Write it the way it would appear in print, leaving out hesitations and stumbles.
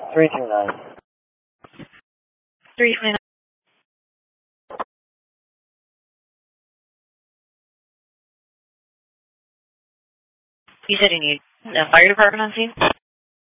329. 329. You said you need the fire department on scene?